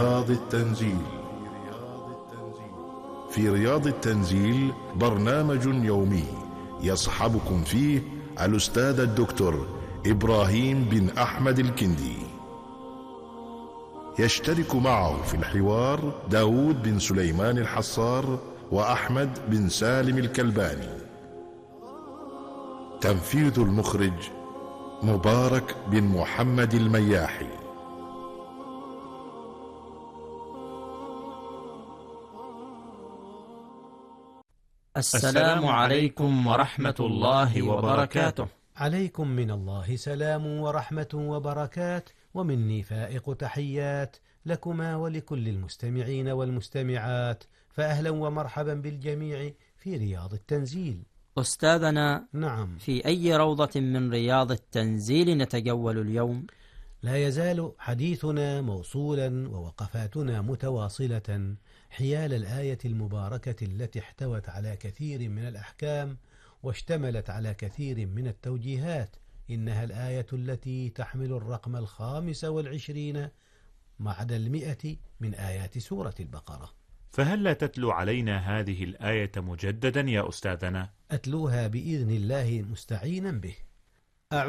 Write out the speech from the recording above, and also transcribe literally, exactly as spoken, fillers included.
رياض التنزيل. في رياض التنزيل برنامج يومي يصحبكم فيه الأستاذ الدكتور إبراهيم بن أحمد الكندي. يشترك معه في الحوار داود بن سليمان الحصار وأحمد بن سالم الكلباني. تنفيذ المخرج مبارك بن محمد المياحي. السلام عليكم ورحمة الله وبركاته. عليكم من الله سلام ورحمة وبركات، ومني فائق تحيات لكما ولكل المستمعين والمستمعات، فأهلا ومرحبا بالجميع في رياض التنزيل. أستاذنا، نعم، في أي روضة من رياض التنزيل نتجول اليوم؟ لا يزال حديثنا موصولا ووقفاتنا متواصلة حيال الآية المباركة التي احتوت على كثير من الأحكام واشتملت على كثير من التوجيهات. إنها الآية التي تحمل الرقم الخامس والعشرين بعد المئة من آيات سورة البقرة. فهل لا تتلو علينا هذه الآية مجددا يا أستاذنا؟ أتلوها بإذن الله مستعينا به.